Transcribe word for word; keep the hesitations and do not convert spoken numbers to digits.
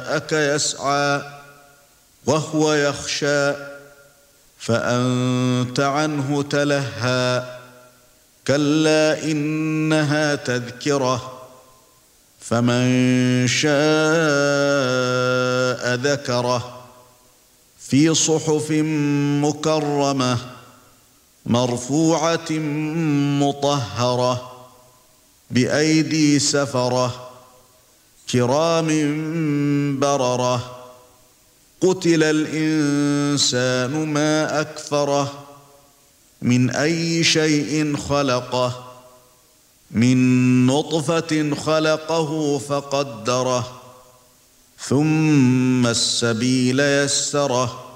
جاءك يسعى وهو يخشى فأنت عنه تلهى كلا إنها تذكرة فمن شاء ذكره في صحف مكرمة مرفوعة مطهرة بأيدي سفرة كرام بررة قتل الإنسان ما أكفره من أي شيء خلقه من نطفة خلقه فقدره ثم السبيل يسره